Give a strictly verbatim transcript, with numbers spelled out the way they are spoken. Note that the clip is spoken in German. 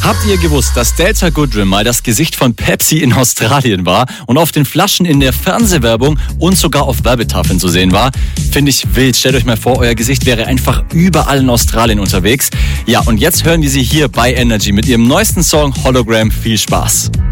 Habt ihr gewusst, dass Delta Goodrem mal das Gesicht von Pepsi in Australien war und auf den Flaschen in der Fernsehwerbung und sogar auf Werbetafeln zu sehen war? Finde ich wild. Stellt euch mal vor, euer Gesicht wäre einfach überall in Australien unterwegs. Ja, und jetzt hören wir sie hier bei Energy mit ihrem neuesten Song Hologram. Viel Spaß.